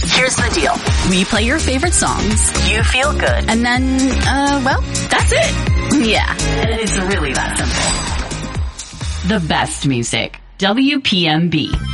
Here's the deal. We play your favorite songs. You feel good. And then, well, that's it. Yeah. It's really that simple. The best music. WPMB.